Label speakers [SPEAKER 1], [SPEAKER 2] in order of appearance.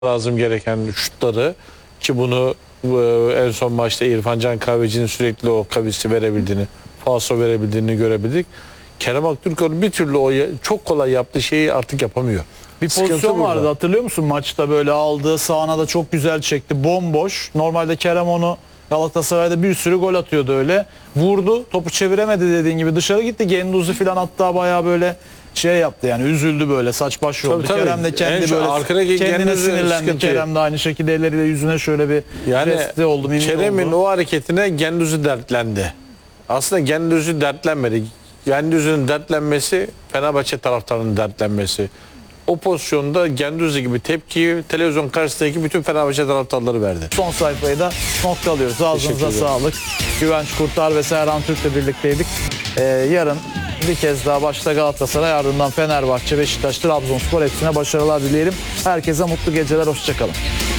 [SPEAKER 1] lazım gereken şutları ki bunu en son maçta İrfan Can Kahveci'nin sürekli o kavisi verebildiğini, falso verebildiğini görebildik. Kerem Aktürkoğlu bir türlü o çok kolay yaptığı şeyi artık yapamıyor.
[SPEAKER 2] Bir
[SPEAKER 1] Sıkıntı
[SPEAKER 2] pozisyon
[SPEAKER 1] burada.
[SPEAKER 2] vardı, hatırlıyor musun? Maçta böyle aldığı sağına da çok güzel çekti. Bomboş. Normalde Kerem onu Galatasaray'da bir sürü gol atıyordu öyle. Vurdu. Topu çeviremedi dediğin gibi. Dışarı gitti. Genduzi falan hatta bayağı böyle şey yaptı yani, üzüldü böyle, saç baş oldu.
[SPEAKER 1] Tabii.
[SPEAKER 2] Kerem de kendi
[SPEAKER 1] En çok
[SPEAKER 2] böyle
[SPEAKER 1] arkadaki
[SPEAKER 2] kendine
[SPEAKER 1] Genduzi
[SPEAKER 2] sinirlendi.
[SPEAKER 1] sıkıntı.
[SPEAKER 2] Kerem de aynı şekilde elleriyle yüzüne şöyle bir
[SPEAKER 1] Yani
[SPEAKER 2] resti oldu. mimik
[SPEAKER 1] Kerem'in
[SPEAKER 2] oldu.
[SPEAKER 1] o hareketine Genduzi dertlendi. Aslında Genduzi dertlenmedi. Genduzi'nin dertlenmesi Fenerbahçe taraftarının dertlenmesi. O pozisyonda Genduzi gibi tepkiyi televizyon karşısındaki bütün Fenerbahçe taraftarları verdi.
[SPEAKER 2] Son sayfayı da nokta alıyoruz. Ağzınıza
[SPEAKER 1] Teşekkür ederim.
[SPEAKER 2] sağlık. Güvenç Kurtar ve Serhan Türk'le birlikteydik. Yarın bir kez daha başta Galatasaray, ardından Fenerbahçe, Beşiktaş, Trabzonspor, hepsine başarılar dileyelim. Herkese mutlu geceler, hoşçakalın.